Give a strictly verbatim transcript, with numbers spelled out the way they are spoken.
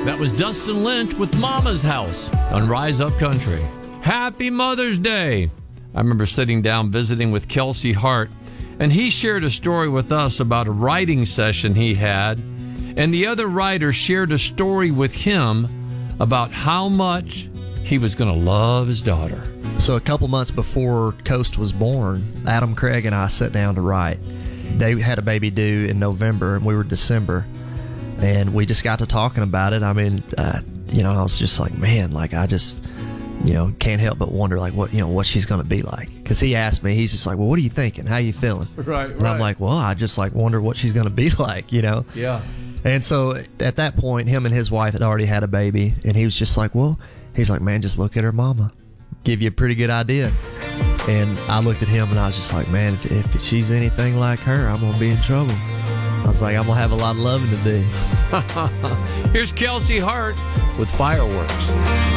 That was Dustin Lynch with Mama's House on Rise Up Country. Happy Mother's Day. I remember sitting down visiting with Kelsey Hart, and he shared a story with us about a writing session he had, and the other writer shared a story with him about how much he was going to love his daughter. So a couple months before Coast was born, Adam Craig and I sat down to write. They had a baby due in November, and we were December. And we just got to talking about it. I mean, uh, you know, I was just like, man, like I just, you know, can't help but wonder, like, what, you know, what she's going to be like. Because he asked me, he's just like, well, what are you thinking? How are you feeling? Right, And I'm like, well, I just like wonder what she's going to be like, you know? Yeah. And so at that point, him and his wife had already had a baby. And he was just like, well, he's like, man, just look at her mama. Give you a pretty good idea. And I looked at him and I was just like, man, if, if she's anything like her, I'm going to be in trouble. I was like, I'm going to have a lot of loving to do. Here's Kelsey Hart with Fireworks.